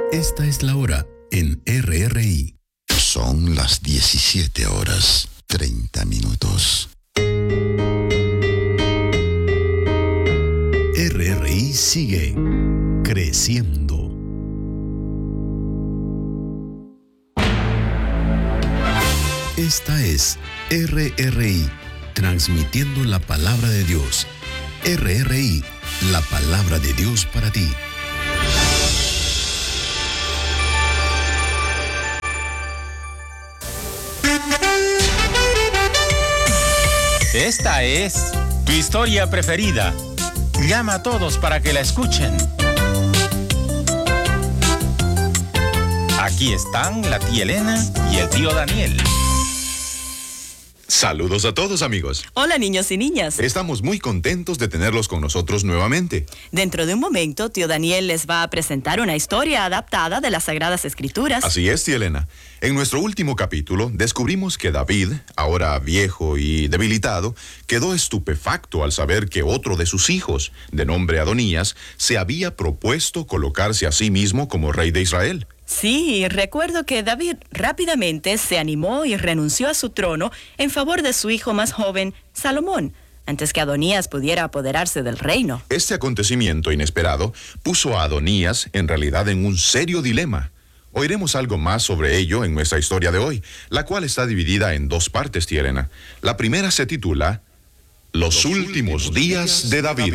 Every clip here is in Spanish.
Esta es la hora en RRI. Son las 17:30. RRI sigue creciendo. Esta es RRI, transmitiendo la palabra de Dios. RRI, la palabra de Dios para ti. Esta es tu historia preferida. Llama a todos para que la escuchen. Aquí están la tía Elena y el tío Daniel. Saludos a todos, amigos. Hola, niños y niñas. Estamos muy contentos de tenerlos con nosotros nuevamente. Dentro de un momento, tío Daniel les va a presentar una historia adaptada de las Sagradas Escrituras. Así es, tía Elena. En nuestro último capítulo, descubrimos que David, ahora viejo y debilitado, quedó estupefacto al saber que otro de sus hijos, de nombre Adonías, se había propuesto colocarse a sí mismo como rey de Israel. Sí, recuerdo que David rápidamente se animó y renunció a su trono en favor de su hijo más joven, Salomón, antes que Adonías pudiera apoderarse del reino. Este acontecimiento inesperado puso a Adonías en realidad en un serio dilema. Oiremos algo más sobre ello en nuestra historia de hoy, la cual está dividida en dos partes, tía Elena. La primera se titula Los últimos días de David.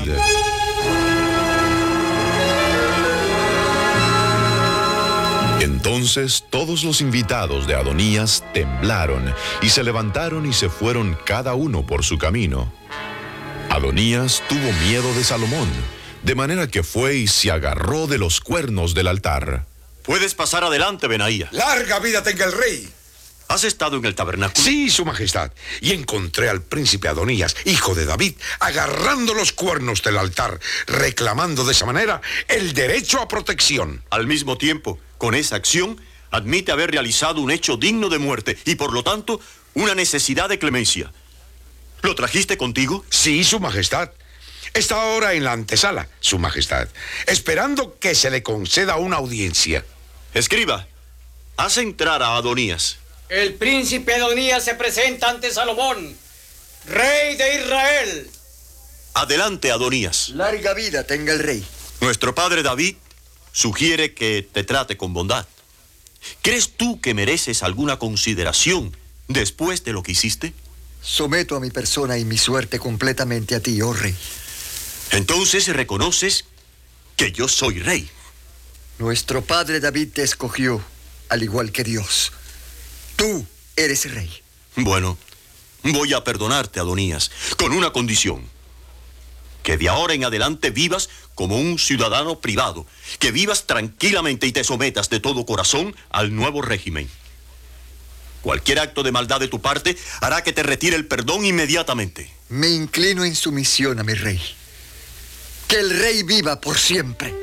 Entonces todos los invitados de Adonías temblaron y se levantaron y se fueron cada uno por su camino. Adonías tuvo miedo de Salomón, de manera que fue y se agarró de los cuernos del altar. Puedes pasar adelante, Benaía. ¡Larga vida tenga el rey! ¿Has estado en el tabernáculo? Sí, su majestad. Y encontré al príncipe Adonías, hijo de David, agarrando los cuernos del altar, reclamando de esa manera el derecho a protección. Al mismo tiempo, con esa acción, admite haber realizado un hecho digno de muerte y, por lo tanto, una necesidad de clemencia. ¿Lo trajiste contigo? Sí, su majestad. Está ahora en la antesala, su majestad, esperando que se le conceda una audiencia. Escriba, haz entrar a Adonías. El príncipe Adonías se presenta ante Salomón, rey de Israel. Adelante, Adonías. Larga vida tenga el rey. Nuestro padre David sugiere que te trate con bondad. ¿Crees tú que mereces alguna consideración después de lo que hiciste? Someto a mi persona y mi suerte completamente a ti, oh rey. Entonces reconoces que yo soy rey. Nuestro padre David te escogió, al igual que Dios. Tú eres rey. Bueno, voy a perdonarte, Adonías, con una condición. Que de ahora en adelante vivas como un ciudadano privado. Que vivas tranquilamente y te sometas de todo corazón al nuevo régimen. Cualquier acto de maldad de tu parte hará que te retire el perdón inmediatamente. Me inclino en sumisión a mi rey. Que el rey viva por siempre.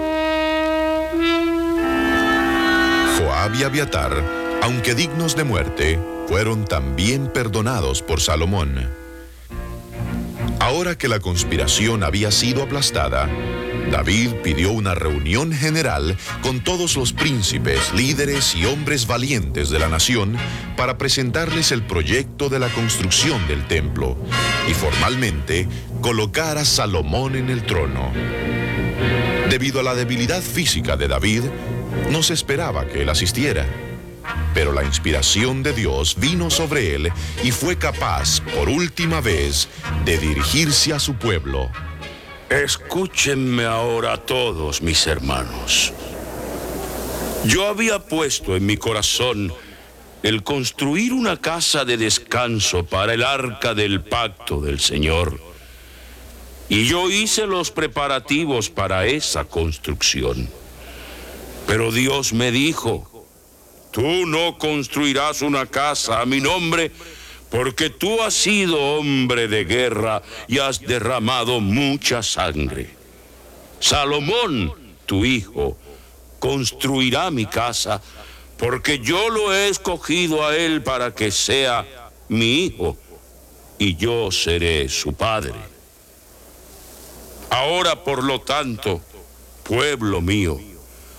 Joab y Abiatar, aunque dignos de muerte, fueron también perdonados por Salomón. Ahora que la conspiración había sido aplastada, David pidió una reunión general con todos los príncipes, líderes y hombres valientes de la nación para presentarles el proyecto de la construcción del templo y formalmente colocar a Salomón en el trono. Debido a la debilidad física de David, no se esperaba que él asistiera. Pero la inspiración de Dios vino sobre él y fue capaz, por última vez, de dirigirse a su pueblo. Escúchenme ahora todos, mis hermanos. Yo había puesto en mi corazón el construir una casa de descanso para el arca del pacto del Señor. Y yo hice los preparativos para esa construcción. Pero Dios me dijo: tú no construirás una casa a mi nombre, porque tú has sido hombre de guerra y has derramado mucha sangre. Salomón, tu hijo, construirá mi casa, porque yo lo he escogido a él para que sea mi hijo, y yo seré su padre. Ahora, por lo tanto, pueblo mío,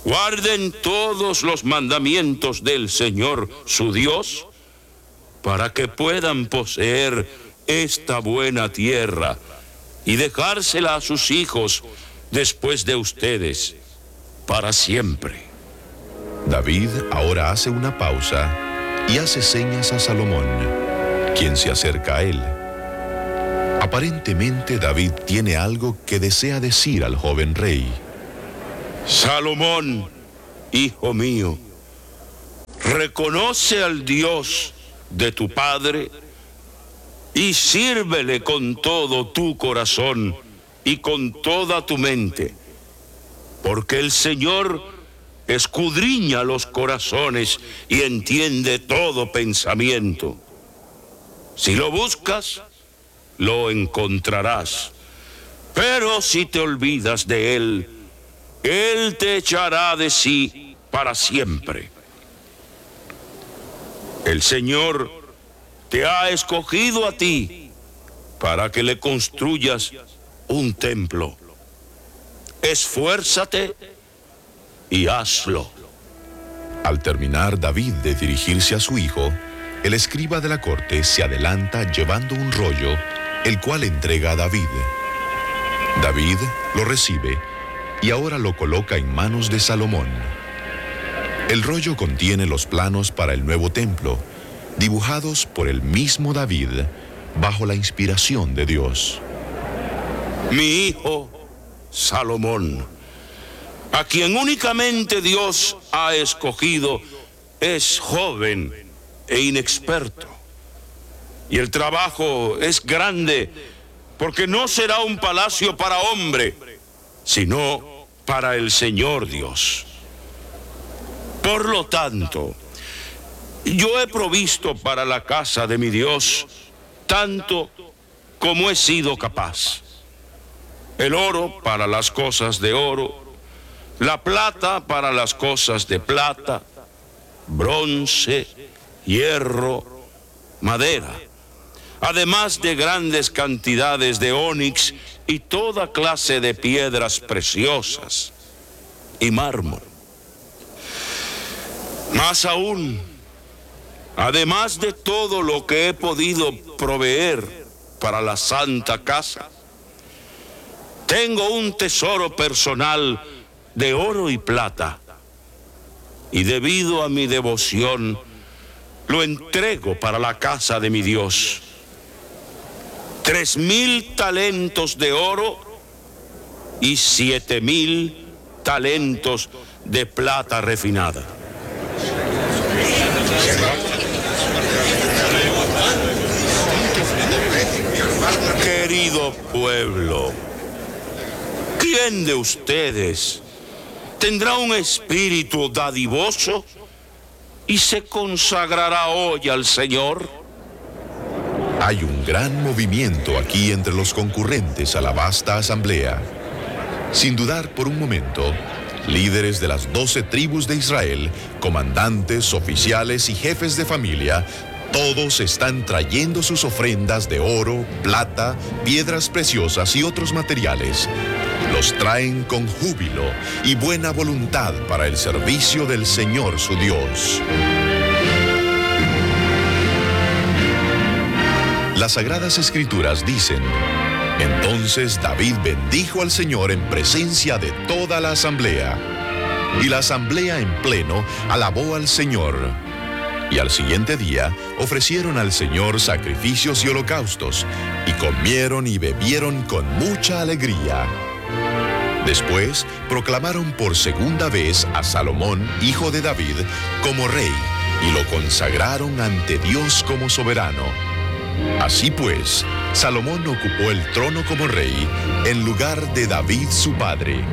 guarden todos los mandamientos del Señor su Dios, para que puedan poseer esta buena tierra y dejársela a sus hijos después de ustedes, para siempre. David ahora hace una pausa y hace señas a Salomón, quien se acerca a él. Aparentemente David tiene algo que desea decir al joven rey. Salomón, hijo mío, reconoce al Dios de tu padre y sírvele con todo tu corazón y con toda tu mente, porque el Señor escudriña los corazones y entiende todo pensamiento. Si lo buscas, lo encontrarás, pero si te olvidas de él, él te echará de sí para siempre. El Señor te ha escogido a ti para que le construyas un templo. Esfuérzate y hazlo. Al terminar David de dirigirse a su hijo, el escriba de la corte se adelanta llevando un rollo, el cual entrega a David. David lo recibe y ahora lo coloca en manos de Salomón. El rollo contiene los planos para el nuevo templo, dibujados por el mismo David, bajo la inspiración de Dios. Mi hijo Salomón, a quien únicamente Dios ha escogido, es joven e inexperto. Y el trabajo es grande, porque no será un palacio para hombre, sino para el Señor Dios. Por lo tanto, yo he provisto para la casa de mi Dios tanto como he sido capaz. El oro para las cosas de oro, la plata para las cosas de plata, bronce, hierro, madera, además de grandes cantidades de ónix y toda clase de piedras preciosas y mármol. Más aún, además de todo lo que he podido proveer para la santa casa, tengo un tesoro personal de oro y plata, y debido a mi devoción, lo entrego para la casa de mi Dios. 3,000 talentos de oro y 7,000 talentos de plata refinada. Querido pueblo, ¿quién de ustedes tendrá un espíritu dadivoso y se consagrará hoy al Señor? Hay un gran movimiento aquí entre los concurrentes a la vasta asamblea. Sin dudar por un momento, líderes de las 12 tribus de Israel, comandantes, oficiales y jefes de familia, todos están trayendo sus ofrendas de oro, plata, piedras preciosas y otros materiales. Los traen con júbilo y buena voluntad para el servicio del Señor su Dios. Las Sagradas Escrituras dicen: entonces David bendijo al Señor en presencia de toda la asamblea. Y la asamblea en pleno alabó al Señor. Y al siguiente día ofrecieron al Señor sacrificios y holocaustos, y comieron y bebieron con mucha alegría. Después proclamaron por segunda vez a Salomón, hijo de David, como rey, y lo consagraron ante Dios como soberano. Así pues, Salomón ocupó el trono como rey en lugar de David su padre.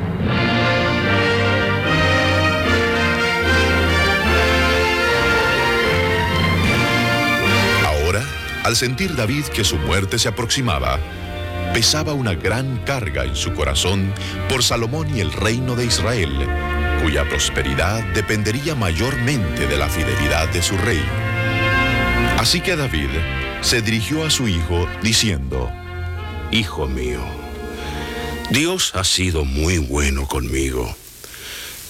Ahora, al sentir David que su muerte se aproximaba, pesaba una gran carga en su corazón por Salomón y el reino de Israel, cuya prosperidad dependería mayormente de la fidelidad de su rey. Así que David se dirigió a su hijo diciendo: Hijo mío, Dios ha sido muy bueno conmigo.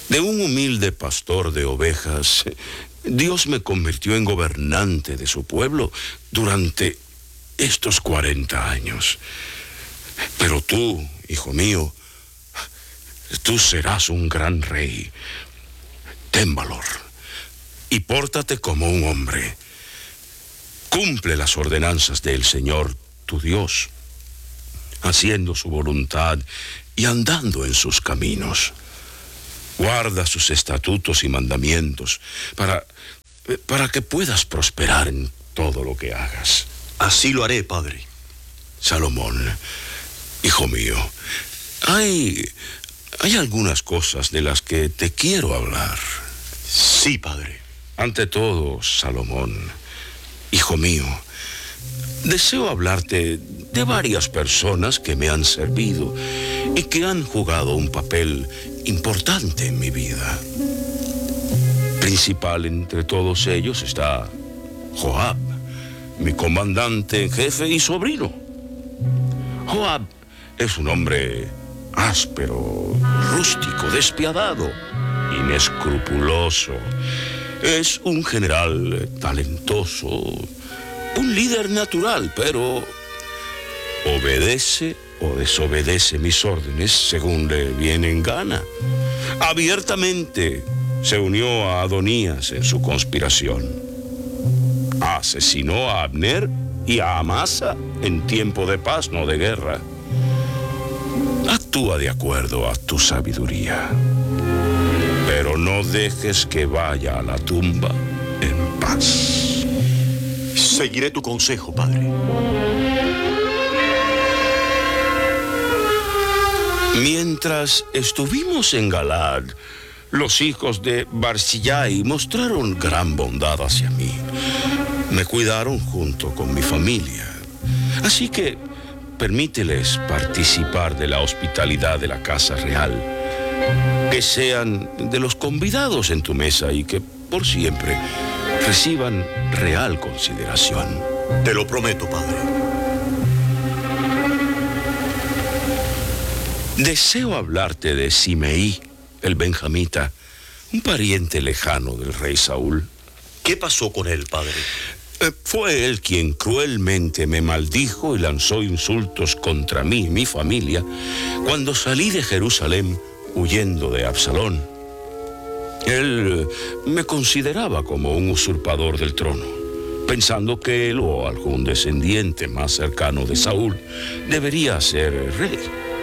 De un humilde pastor de ovejas, Dios me convirtió en gobernante de su pueblo durante estos 40 años. Pero tú, hijo mío, tú serás un gran rey. Ten valor y pórtate como un hombre. Cumple las ordenanzas del Señor, tu Dios, haciendo su voluntad y andando en sus caminos. Guarda sus estatutos y mandamientos para que puedas prosperar en todo lo que hagas. Así lo haré, padre. Salomón, hijo mío, hay algunas cosas de las que te quiero hablar. Sí, padre. Ante todo, Salomón, hijo mío, deseo hablarte de varias personas que me han servido y que han jugado un papel importante en mi vida. Principal entre todos ellos está Joab, mi comandante en jefe y sobrino. Joab es un hombre áspero, rústico, despiadado, inescrupuloso. Es un general talentoso, un líder natural, pero obedece o desobedece mis órdenes según le viene en gana. Abiertamente se unió a Adonías en su conspiración. Asesinó a Abner y a Amasa en tiempo de paz, no de guerra. Actúa de acuerdo a tu sabiduría, pero no dejes que vaya a la tumba en paz. Seguiré tu consejo, padre. Mientras estuvimos en Galad, los hijos de Barzillai mostraron gran bondad hacia mí. Me cuidaron junto con mi familia. Así que permíteles participar de la hospitalidad de la casa real. Que sean de los convidados en tu mesa y que por siempre reciban real consideración. Te lo prometo, padre. Deseo hablarte de Simeí, el benjamita, un pariente lejano del rey Saúl. ¿Qué pasó con él, padre? Fue él quien cruelmente me maldijo y lanzó insultos contra mí y mi familia cuando salí de Jerusalén huyendo de Absalón. Él me consideraba como un usurpador del trono, pensando que él o algún descendiente más cercano de Saúl debería ser rey.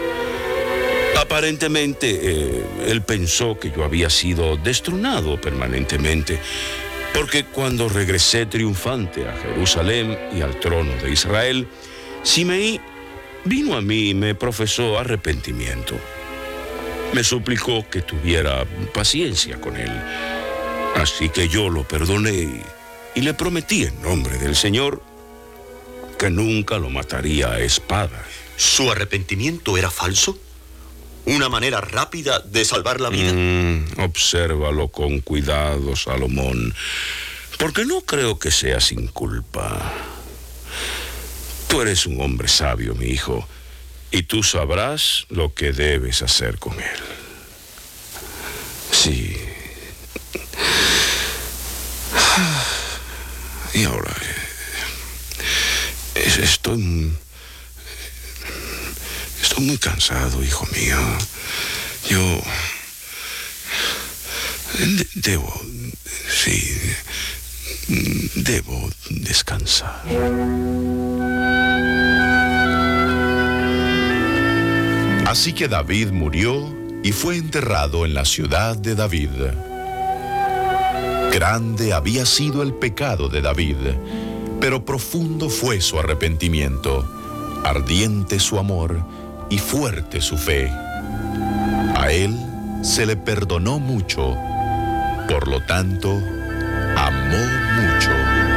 Aparentemente, él pensó que yo había sido destronado permanentemente, porque cuando regresé triunfante a Jerusalén y al trono de Israel, Simeí vino a mí y me profesó arrepentimiento. Me suplicó que tuviera paciencia con él. Así que yo lo perdoné y le prometí en nombre del Señor que nunca lo mataría a espada. ¿Su arrepentimiento era falso? ¿Una manera rápida de salvar la vida? Obsérvalo con cuidado, Salomón, porque no creo que sea sin culpa. Tú eres un hombre sabio, mi hijo, y tú sabrás lo que debes hacer con él. Sí. Y ahora, estoy muy cansado, hijo mío. Yo debo descansar. Así que David murió y fue enterrado en la ciudad de David. Grande había sido el pecado de David, pero profundo fue su arrepentimiento, ardiente su amor y fuerte su fe. A él se le perdonó mucho, por lo tanto, amó mucho.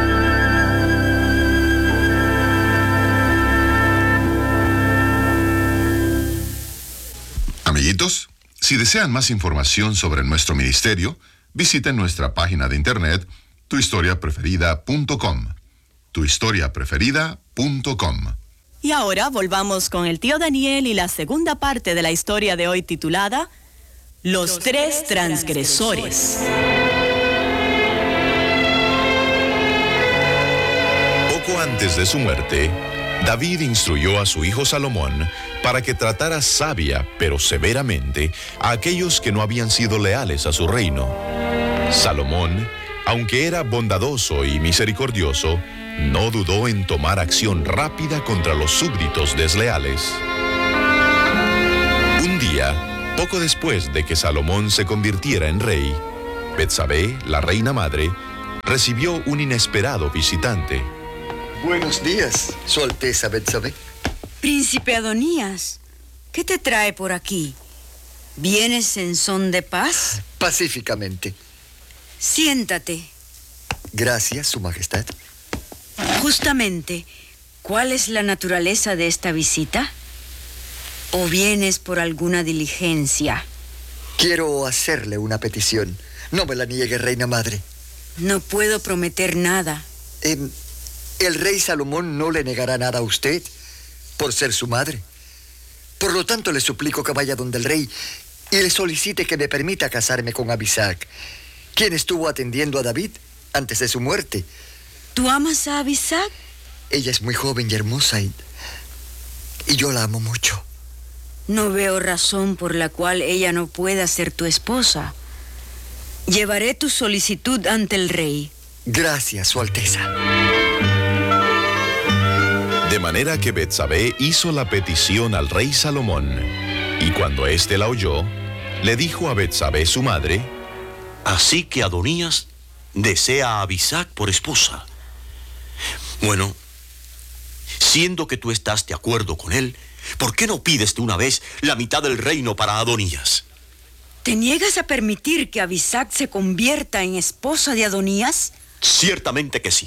Amiguitos, si desean más información sobre nuestro ministerio, visiten nuestra página de internet tuhistoriapreferida.com. tuhistoriapreferida.com. Y ahora volvamos con el tío Daniel y la segunda parte de la historia de hoy titulada Los tres transgresores. Poco antes de su muerte, David instruyó a su hijo Salomón para que tratara sabia pero severamente a aquellos que no habían sido leales a su reino. Salomón, aunque era bondadoso y misericordioso, no dudó en tomar acción rápida contra los súbditos desleales. Un día, poco después de que Salomón se convirtiera en rey, Betsabé, la reina madre, recibió un inesperado visitante. Buenos días, Su Alteza Betsabé. Príncipe Adonías, ¿qué te trae por aquí? ¿Vienes en son de paz? Pacíficamente. Siéntate. Gracias, Su Majestad. Justamente, ¿cuál es la naturaleza de esta visita? ¿O vienes por alguna diligencia? Quiero hacerle una petición. No me la niegue, reina madre. No puedo prometer nada. El rey Salomón no le negará nada a usted por ser su madre. Por lo tanto, le suplico que vaya donde el rey y le solicite que me permita casarme con Abisag, quien estuvo atendiendo a David antes de su muerte. ¿Tú amas a Abisag? Ella es muy joven y hermosa y yo la amo mucho. No veo razón por la cual ella no pueda ser tu esposa. Llevaré tu solicitud ante el rey. Gracias, Su Alteza. De manera que Betsabé hizo la petición al rey Salomón, y cuando éste la oyó, le dijo a Betsabé su madre: Así que Adonías desea a Abisag por esposa. Bueno, siendo que tú estás de acuerdo con él, ¿por qué no pides de una vez la mitad del reino para Adonías? ¿Te niegas a permitir que Abisag se convierta en esposa de Adonías? Ciertamente que sí.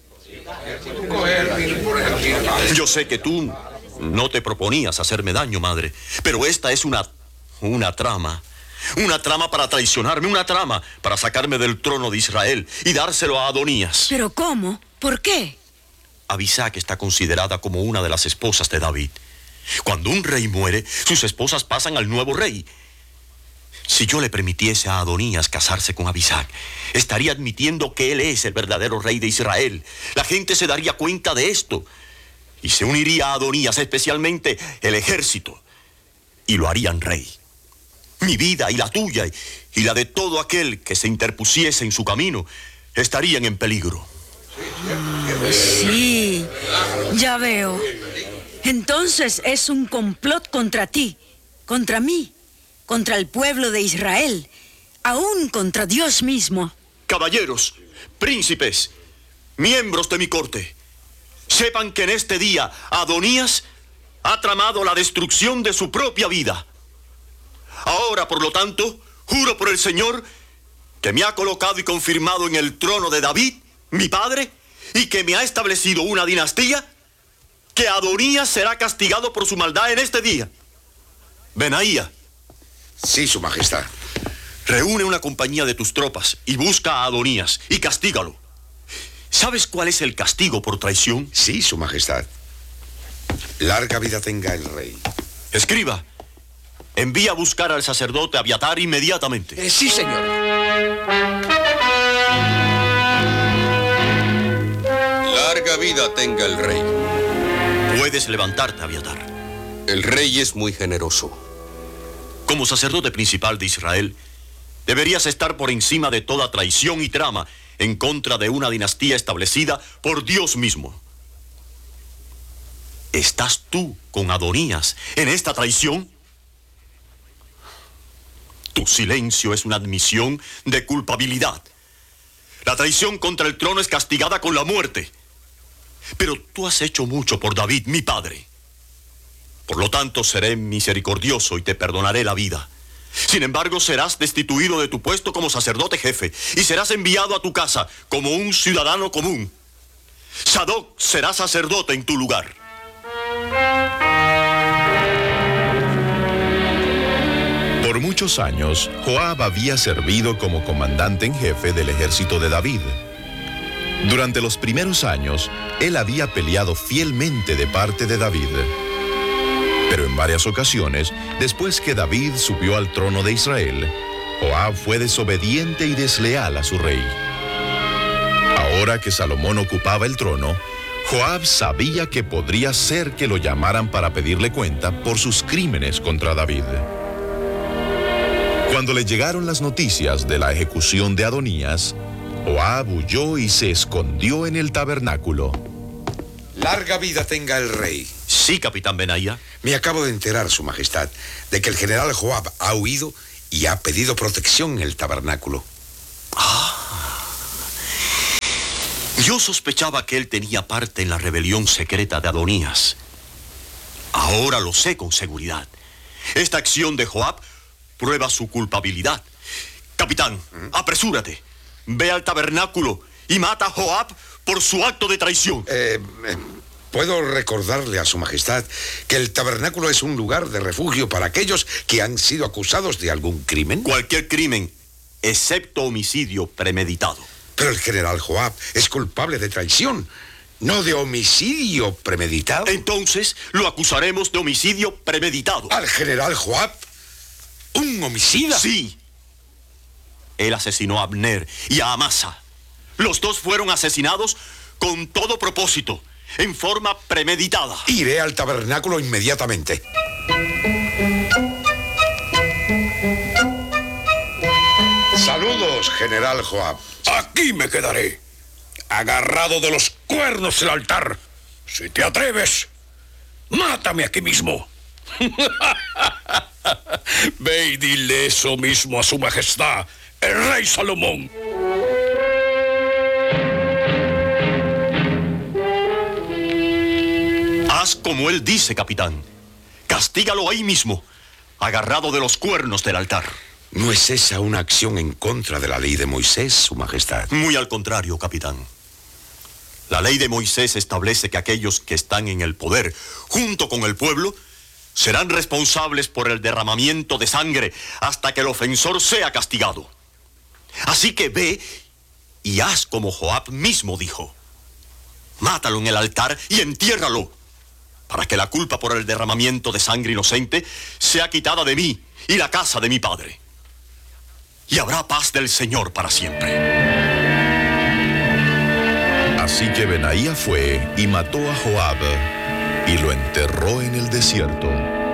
Yo sé que tú no te proponías hacerme daño, madre, pero esta es una trama. Una trama para traicionarme, una trama para sacarme del trono de Israel y dárselo a Adonías. ¿Pero cómo? ¿Por qué? Abisag está considerada como una de las esposas de David. Cuando un rey muere, sus esposas pasan al nuevo rey. Si yo le permitiese a Adonías casarse con Abisag, estaría admitiendo que él es el verdadero rey de Israel. La gente se daría cuenta de esto y se uniría a Adonías, especialmente el ejército, y lo harían rey. Mi vida y la tuya y la de todo aquel que se interpusiese en su camino estarían en peligro. Sí, ya veo. Entonces es un complot contra ti, contra mí, contra el pueblo de Israel, aún contra Dios mismo. Caballeros, príncipes, miembros de mi corte, sepan que en este día Adonías ha tramado la destrucción de su propia vida. Ahora, por lo tanto, juro por el Señor que me ha colocado y confirmado en el trono de David, mi padre, y que me ha establecido una dinastía, que Adonías será castigado por su maldad en este día. Benaía. Sí, Su Majestad. Reúne una compañía de tus tropas y busca a Adonías y castígalo. ¿Sabes cuál es el castigo por traición? Sí, Su Majestad. Larga vida tenga el rey. Escriba. Envía a buscar al sacerdote Abiatar inmediatamente. Sí, señor. Larga vida tenga el rey. Puedes levantarte, Abiatar. El rey es muy generoso. Como sacerdote principal de Israel, deberías estar por encima de toda traición y trama en contra de una dinastía establecida por Dios mismo. ¿Estás tú con Adonías en esta traición? Tu silencio es una admisión de culpabilidad. La traición contra el trono es castigada con la muerte. Pero tú has hecho mucho por David, mi padre. Por lo tanto, seré misericordioso y te perdonaré la vida. Sin embargo, serás destituido de tu puesto como sacerdote jefe y serás enviado a tu casa como un ciudadano común. Sadoc será sacerdote en tu lugar. Por muchos años, Joab había servido como comandante en jefe del ejército de David. Durante los primeros años, él había peleado fielmente de parte de David. Pero en varias ocasiones, Después que David subió al trono de Israel, Joab fue desobediente y desleal a su rey. Ahora que Salomón ocupaba el trono, Joab sabía que podría ser que lo llamaran para pedirle cuenta por sus crímenes contra David. Cuando le llegaron las noticias de la ejecución de Adonías, Joab huyó y se escondió en el tabernáculo. Larga vida tenga el rey. Sí, capitán Benaya. Me acabo de enterar, Su Majestad, de que el general Joab ha huido y ha pedido protección en el tabernáculo. Yo sospechaba que él tenía parte en la rebelión secreta de Adonías. Ahora lo sé con seguridad. Esta acción de Joab prueba su culpabilidad. Capitán, apresúrate. Ve al tabernáculo y mata a Joab por su acto de traición. Puedo recordarle a Su Majestad que el tabernáculo es un lugar de refugio para aquellos que han sido acusados de algún crimen. Cualquier crimen, excepto homicidio premeditado. Pero el general Joab es culpable de traición, no de homicidio premeditado. Entonces lo acusaremos de homicidio premeditado. ¿Al general Joab? ¿Un homicida? Sí. Él asesinó a Abner y a Amasa. Los dos fueron asesinados con todo propósito, en forma premeditada. Iré al tabernáculo inmediatamente. Saludos, general Joab. Aquí me quedaré, agarrado de los cuernos del altar. Si te atreves, mátame aquí mismo. Ve y dile eso mismo a Su Majestad, el rey Salomón. Haz como él dice, capitán. Castígalo ahí mismo, agarrado de los cuernos del altar. ¿No es esa una acción en contra de la ley de Moisés, Su Majestad? Muy al contrario, capitán. La ley de Moisés establece que aquellos que están en el poder, junto con el pueblo, serán responsables por el derramamiento de sangre hasta que el ofensor sea castigado. Así que ve y haz como Joab mismo dijo. Mátalo en el altar y entiérralo, para que la culpa por el derramamiento de sangre inocente sea quitada de mí y la casa de mi padre. Y habrá paz del Señor para siempre. Así que Benaía fue y mató a Joab y lo enterró en el desierto.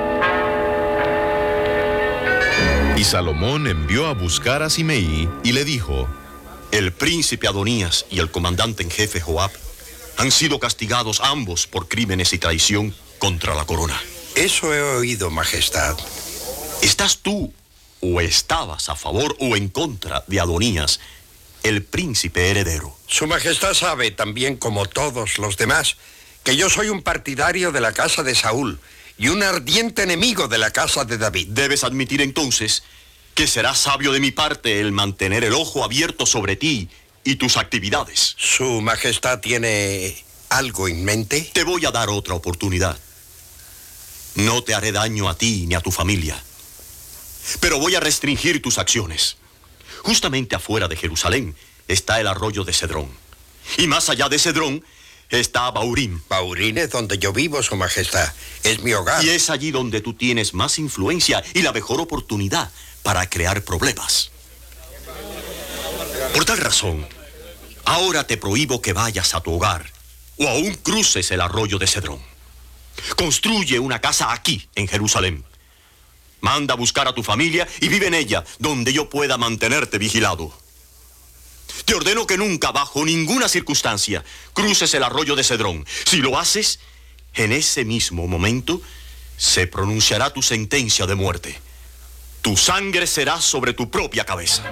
Y Salomón envió a buscar a Simeí y le dijo: el príncipe Adonías y el comandante en jefe Joab han sido castigados ambos por crímenes y traición contra la corona. Eso he oído, Majestad. ¿Estás tú o estabas a favor o en contra de Adonías, el príncipe heredero? Su Majestad sabe, también como todos los demás, que yo soy un partidario de la casa de Saúl y un ardiente enemigo de la casa de David. Debes admitir entonces que será sabio de mi parte el mantener el ojo abierto sobre ti y tus actividades. ¿Su Majestad tiene algo en mente? Te voy a dar otra oportunidad. No te haré daño a ti ni a tu familia, pero voy a restringir tus acciones. Justamente afuera de Jerusalén está el arroyo de Cedrón, y más allá de Cedrón está Baurín. Baurín es donde yo vivo, Su Majestad. Es mi hogar. Y es allí donde tú tienes más influencia y la mejor oportunidad para crear problemas. Por tal razón, ahora te prohíbo que vayas a tu hogar o aún cruces el arroyo de Cedrón. Construye una casa aquí, en Jerusalén. Manda a buscar a tu familia y vive en ella, donde yo pueda mantenerte vigilado. Te ordeno que nunca, bajo ninguna circunstancia, cruces el arroyo de Cedrón. Si lo haces, en ese mismo momento se pronunciará tu sentencia de muerte. Tu sangre será sobre tu propia cabeza.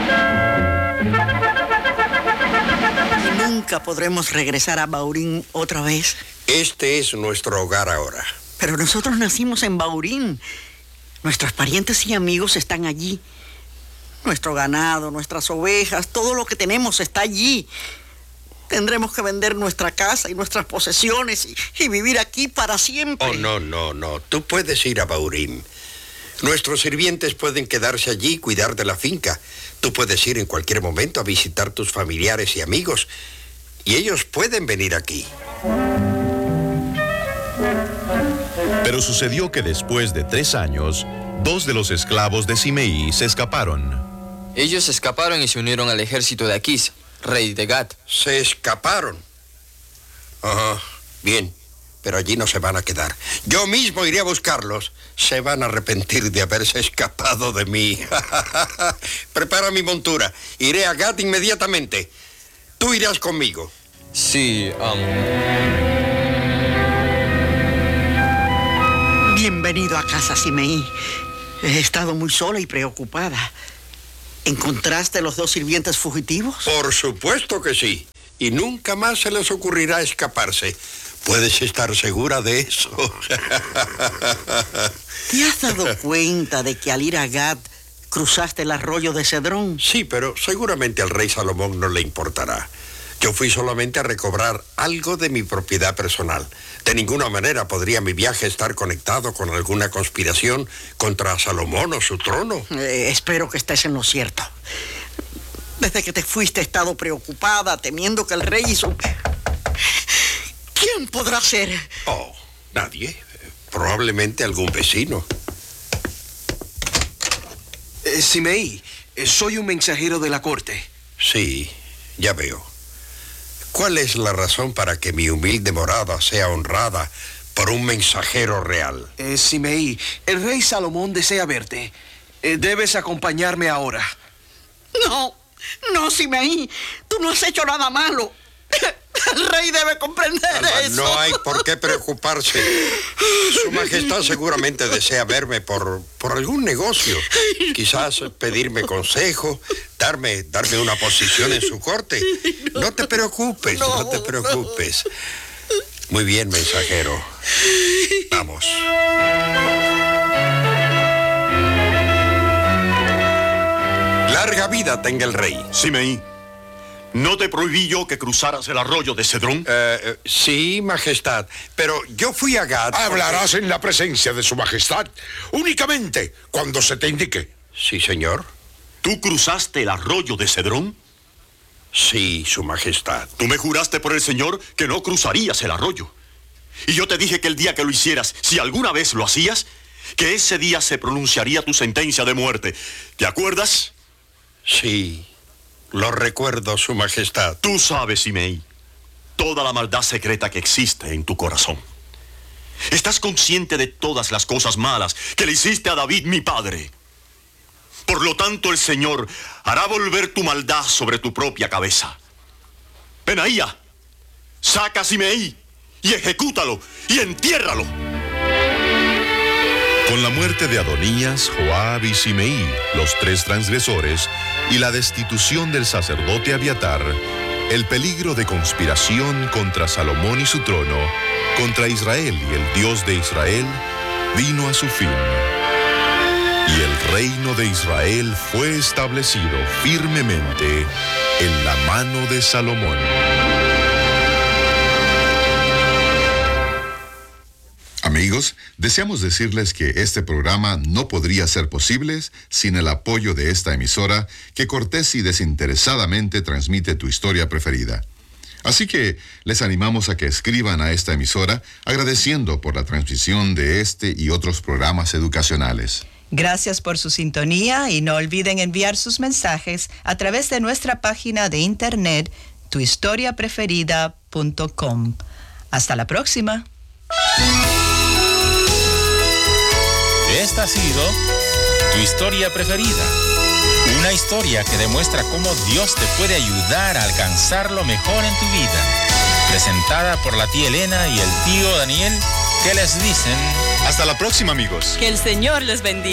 Nunca podremos regresar a Baurín otra vez. Este es nuestro hogar ahora. Pero nosotros nacimos en Baurín. Nuestros parientes y amigos están allí. Nuestro ganado, nuestras ovejas, todo lo que tenemos está allí. Tendremos que vender nuestra casa y nuestras posesiones y vivir aquí para siempre. Oh, no. Tú puedes ir a Baurín. Nuestros sirvientes pueden quedarse allí y cuidar de la finca. Tú puedes ir en cualquier momento a visitar tus familiares y amigos. Y ellos pueden venir aquí. Pero sucedió que después de 3 años, 2 de los esclavos de Simeí se escaparon. Ellos escaparon y se unieron al ejército de Aquís, rey de Gat. ¿Se escaparon? Ajá, bien, pero allí no se van a quedar. Yo mismo iré a buscarlos. Se van a arrepentir de haberse escapado de mí. Prepara mi montura. Iré a Gat inmediatamente. Tú irás conmigo. Sí, Bienvenido a casa, Simeí. He estado muy sola y preocupada. ¿Encontraste los 2 sirvientes fugitivos? Por supuesto que sí. Y nunca más se les ocurrirá escaparse. Puedes estar segura de eso. ¿Te has dado cuenta de que al ir a Gat cruzaste el arroyo de Cedrón? Sí, pero seguramente al rey Salomón no le importará. Yo fui solamente a recobrar algo de mi propiedad personal. De ninguna manera podría mi viaje estar conectado con alguna conspiración contra Salomón o su trono. Espero que estés en lo cierto. Desde que te fuiste he estado preocupada, temiendo que el rey y su... ¿Quién podrá ser? Oh, nadie. Probablemente algún vecino. Simeí, soy un mensajero de la corte. Sí, ya veo. ¿Cuál es la razón para que mi humilde morada sea honrada por un mensajero real? Simeí, el rey Salomón desea verte. Debes acompañarme ahora. No, Simeí, tú no has hecho nada malo. El rey debe comprender eso. No hay por qué preocuparse. Su Majestad seguramente desea verme por algún negocio. Quizás pedirme consejo, darme una posición en su corte. No te preocupes, no te preocupes. Muy bien, mensajero. Vamos. Larga vida tenga el rey. Simeí, ¿no te prohibí yo que cruzaras el arroyo de Cedrón? Sí, Majestad, pero yo fui a Gat... Hablarás en la presencia de su Majestad, únicamente cuando se te indique. Sí, señor. ¿Tú cruzaste el arroyo de Cedrón? Sí, su Majestad. Tú me juraste por el Señor que no cruzarías el arroyo. Y yo te dije que el día que lo hicieras, si alguna vez lo hacías, que ese día se pronunciaría tu sentencia de muerte. ¿Te acuerdas? Sí, lo recuerdo, su Majestad. Tú sabes, Simeí, toda la maldad secreta que existe en tu corazón. Estás consciente de todas las cosas malas que le hiciste a David, mi padre. Por lo tanto, el Señor hará volver tu maldad sobre tu propia cabeza. Benaía, saca a Simeí y ejecútalo y entiérralo. Con la muerte de Adonías, Joab y Simeí, los 3 transgresores, y la destitución del sacerdote Abiatar, el peligro de conspiración contra Salomón y su trono, contra Israel y el Dios de Israel, vino a su fin. Y el reino de Israel fue establecido firmemente en la mano de Salomón. Amigos, deseamos decirles que este programa no podría ser posible sin el apoyo de esta emisora que cortés y desinteresadamente transmite tu historia preferida. Así que les animamos a que escriban a esta emisora agradeciendo por la transmisión de este y otros programas educacionales. Gracias por su sintonía y no olviden enviar sus mensajes a través de nuestra página de internet tuhistoriapreferida.com. Hasta la próxima. Esta ha sido Tu Historia Preferida. Una historia que demuestra cómo Dios te puede ayudar a alcanzar lo mejor en tu vida. Presentada por la tía Elena y el tío Daniel, que les dicen... Hasta la próxima, amigos. Que el Señor les bendiga.